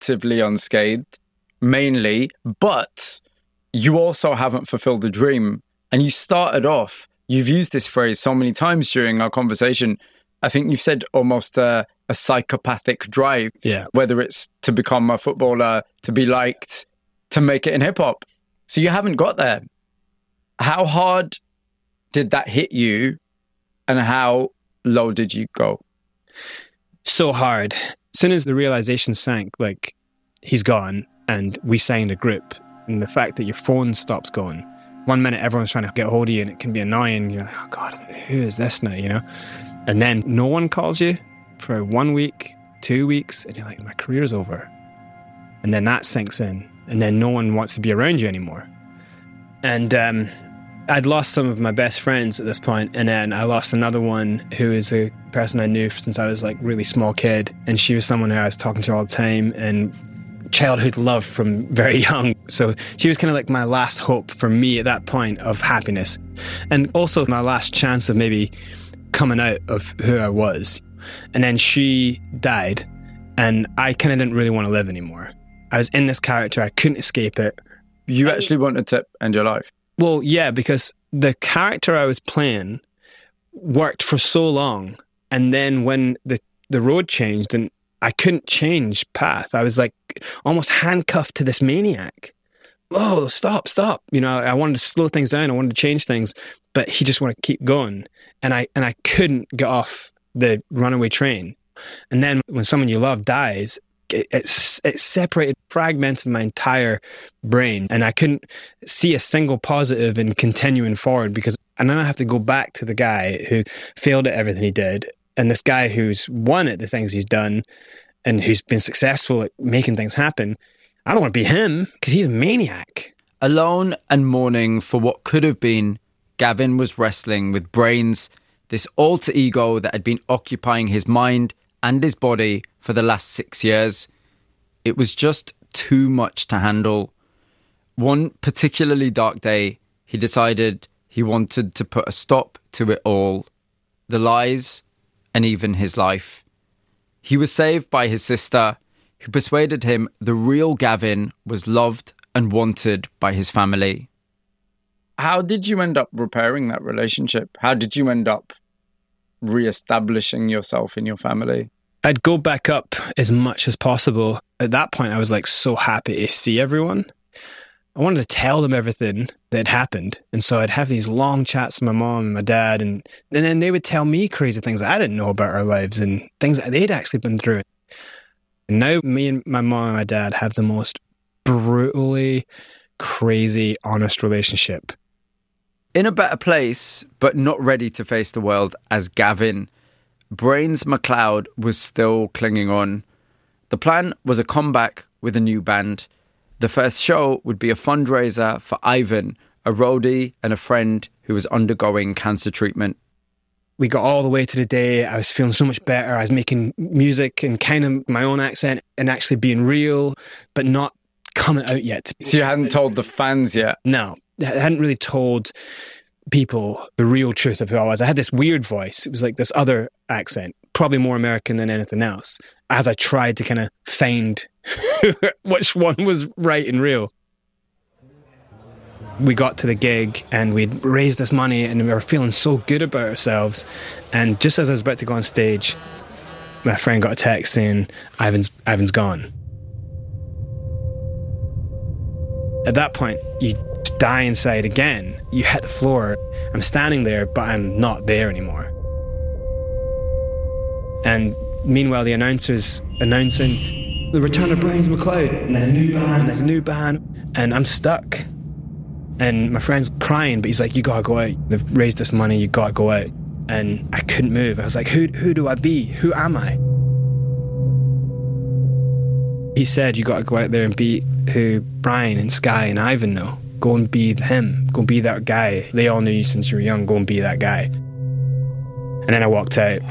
relatively unscathed, mainly, but you also haven't fulfilled the dream. And you started off, you've used this phrase so many times during our conversation. I think you've said almost a psychopathic drive, whether it's to become a footballer, to be liked, to make it in hip hop. So you haven't got there. How hard did that hit you and how low did you go? So hard. As soon as the realization sank, like, he's gone, and we signed a group, and the fact that your phone stops going, 1 minute everyone's trying to get a hold of you and it can be annoying. You're like, oh God, who is this now, you know? And then no one calls you for 1 week, 2 weeks, and you're like, my career's over. And then that sinks in, and then no one wants to be around you anymore. And I'd lost some of my best friends at this point, and then I lost another one who is a person I knew since I was like really small kid, and she was someone who I was talking to all the time, and childhood love from very young. So she was kind of like my last hope for me at that point of happiness, and also my last chance of maybe coming out of who I was. And then she died, and I kind of didn't really want to live anymore. I was in this character, I couldn't escape it. You actually wanted to end your life? Well, yeah, because the character I was playing worked for so long, and then when the road changed and I couldn't change path, I was like almost handcuffed to this maniac. Oh, stop. You know, I wanted to slow things down, I wanted to change things, but he just wanted to keep going, and I couldn't get off the runaway train. And then when someone you love dies, it separated, fragmented my entire brain, and I couldn't see a single positive in continuing forward, because I now have to go back to the guy who failed at everything he did, and this guy who's won at the things he's done and who's been successful at making things happen. I don't want to be him, because he's a maniac. Alone and mourning for what could have been, Gavin was wrestling with Brains, this alter ego that had been occupying his mind and his body for the last 6 years. It was just too much to handle. One particularly dark day, he decided he wanted to put a stop to it all. The lies, and even his life. He was saved by his sister, who persuaded him the real Gavin was loved and wanted by his family. How did you end up repairing that relationship? How did you end up re-establishing yourself in your family? I'd go back up as much as possible. At that point, I was like so happy to see everyone. I wanted to tell them everything that had happened. And so I'd have these long chats with my mom and my dad, and then they would tell me crazy things that I didn't know about our lives and things that they'd actually been through. And now me and my mom and my dad have the most brutally crazy, honest relationship. In a better place, but not ready to face the world as Gavin, Brains McLeod was still clinging on. The plan was a comeback with a new band. The first show would be a fundraiser for Ivan, a roadie and a friend who was undergoing cancer treatment. We got all the way to the day. I was feeling so much better. I was making music and kind of my own accent and actually being real, but not coming out yet. So you hadn't told the fans yet? No, I hadn't really told people the real truth of who I was. I had this weird voice. It was like this other accent, probably more American than anything else, as I tried to kind of find which one was right and real. We got to the gig and we'd raised this money and we were feeling so good about ourselves. And just as I was about to go on stage, my friend got a text saying, Ivan's gone. At that point, you die inside again. You hit the floor. I'm standing there, but I'm not there anymore. And meanwhile, the announcer's announcing the return of Brains McLeod. And there's a new band. And I'm stuck. And my friend's crying, but he's like, you gotta go out. They've raised this money, you gotta go out. And I couldn't move. I was like, who do I be? Who am I? He said, you gotta go out there and be who Brian and Sky and Ivan know. Go and be him. Go and be that guy. They all knew you since you were young. Go and be that guy. And then I walked out.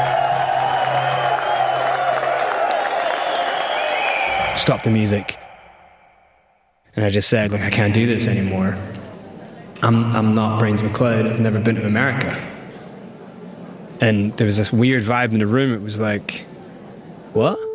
Stopped the music. And I just said, like, I can't do this anymore. I'm not Brains McLeod. I've never been to America. And there was this weird vibe in the room. It was like, what?